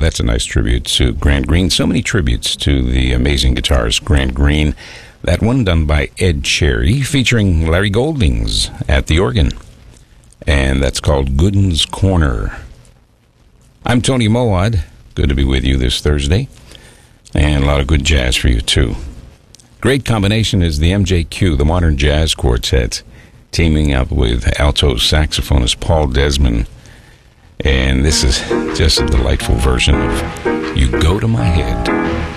that's a nice tribute to Grant Green. So many tributes to the amazing guitarist Grant Green. That one done by Ed Cherry, featuring Larry Goldings at the organ. And that's called Gooden's Corner. I'm Tony Mowad. Good to be with you this Thursday. And a lot of good jazz for you, too. Great combination is the MJQ, the Modern Jazz Quartet, teaming up with alto saxophonist Paul Desmond. And this is just a delightful version of You Go to My Head.